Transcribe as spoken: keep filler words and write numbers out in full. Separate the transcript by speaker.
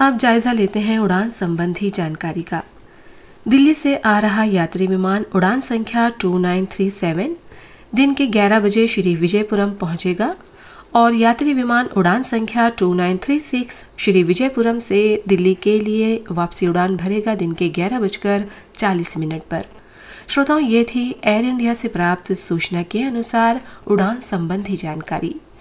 Speaker 1: अब जायजा लेते हैं उड़ान संबंधी जानकारी का। दिल्ली से आ रहा यात्री विमान उड़ान संख्या टू नाइन थ्री सेवन दिन के ग्यारह बजे श्री विजयपुरम पहुंचेगा और यात्री विमान उड़ान संख्या to nine three six Shri Vijayapuram से दिल्ली के लिए वापसी उड़ान भरेगा दिन के ग्यारह बजकर चालीस मिनट पर। श्रोताओं, ये थी एयर इंडिया से प्राप्त सूचना के अनुसार उड़ान संबंधी जानकारी।